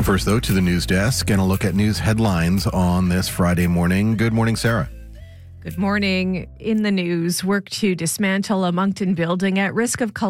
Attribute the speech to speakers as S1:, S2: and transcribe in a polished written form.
S1: First, though, to the news desk and a look at news headlines on this Friday morning. Good morning, Sarah.
S2: Good morning. In the news, work to dismantle a Moncton building at risk of collapse